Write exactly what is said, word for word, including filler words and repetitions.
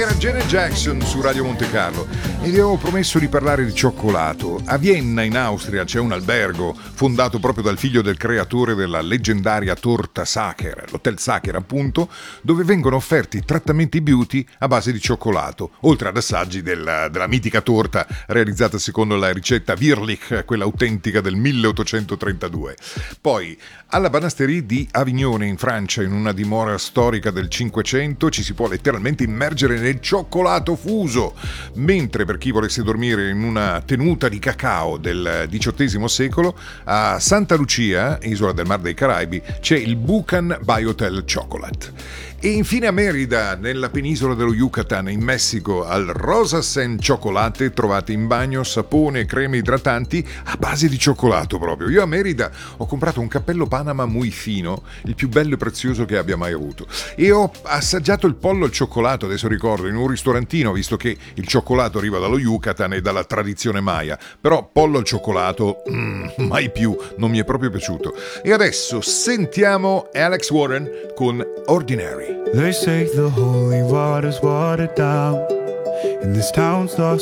Era Janet Jackson su Radio Monte Carlo e vi avevo promesso di parlare di cioccolato. A Vienna, in Austria, c'è un albergo fondato proprio dal figlio del creatore della leggendaria torta Sacher, l'Hotel Sacher appunto, dove vengono offerti trattamenti beauty a base di cioccolato, oltre ad assaggi della, della mitica torta realizzata secondo la ricetta Wirlich, quella autentica del milleottocentotrentadue. Poi, alla Banasterie di Avignone in Francia, in una dimora storica del Cinquecento, ci si può letteralmente immergere nel cioccolato fuso, mentre per chi volesse dormire in una tenuta di cacao del diciottesimo secolo, a Santa Lucia, isola del Mar dei Caraibi, c'è il Bucan Biotel Chocolate. E infine a Mérida, nella penisola dello Yucatan, in Messico, al Rosasen Chocolate trovate in bagno sapone e creme idratanti a base di cioccolato proprio. Io a Mérida ho comprato un cappello Panama muy fino, il più bello e prezioso che abbia mai avuto, e ho assaggiato il pollo al cioccolato, adesso ricordo, in un ristorantino, visto che il cioccolato arriva dallo Yucatan e dalla tradizione maya, però pollo al cioccolato, mm, mai più, non mi è proprio piaciuto. E adesso sentiamo Alex Warren con Ordinary. They say the holy water's watered down, and this town's lost